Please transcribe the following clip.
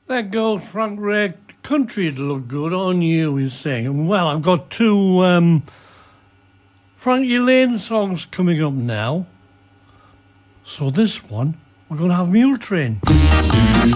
There goes Frank Ray. Country'd look good on you, he's saying. Well, I've got two Frankie Lane songs coming up now. So this one, we're going to have Mule Train.